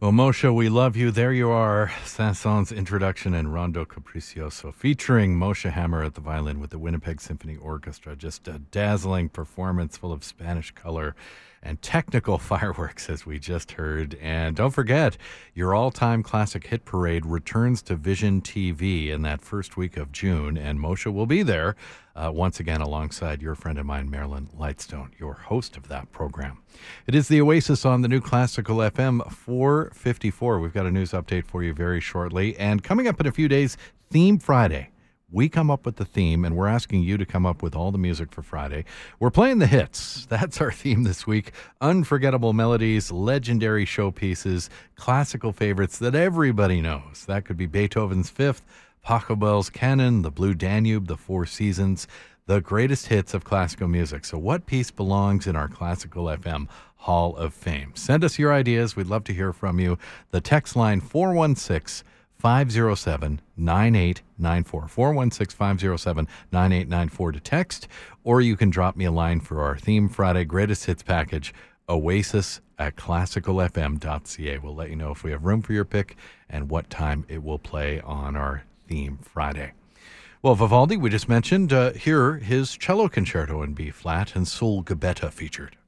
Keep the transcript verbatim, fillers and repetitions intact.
Well, Moshe, we love you. There you are. Saint-Saëns introduction and Rondo Capriccioso featuring Moshe Hammer at the violin with the Winnipeg Symphony Orchestra. Just a dazzling performance full of Spanish color and technical fireworks, as we just heard. And don't forget, your all-time classic hit parade returns to Vision T V in that first week of June, and Moshe will be there uh, once again alongside your friend of mine, Marilyn Lightstone, your host of that program. It is the Oasis on the new Classical F M four fifty-four. We've got a news update for you very shortly. And coming up in a few days, Theme Friday. We come up with the theme, and we're asking you to come up with all the music for Friday. We're playing the hits. That's our theme this week. Unforgettable melodies, legendary showpieces, classical favorites that everybody knows. That could be Beethoven's Fifth, Pachelbel's Canon, the Blue Danube, the Four Seasons, the greatest hits of classical music. So what piece belongs in our Classical F M Hall of Fame? Send us your ideas. We'd love to hear from you. The text line four one six, five oh seven, nine eight nine four. four one six, five oh seven, nine eight nine four to text, or you can drop me a line for our Theme Friday Greatest Hits package, Oasis at classical f m dot c a. We'll let you know if we have room for your pick and what time it will play on our Theme Friday. Well, Vivaldi, we just mentioned, uh, here his cello concerto in B flat, and Sul Gabetta featured.